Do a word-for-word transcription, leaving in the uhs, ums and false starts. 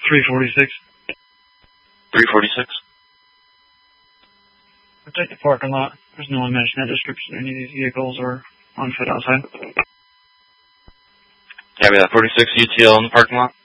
three forty-six. three forty-six? Protect the parking lot. There's no one mentioning that description. Any of these vehicles are on foot outside. Copy that. forty-six U T L in the parking lot.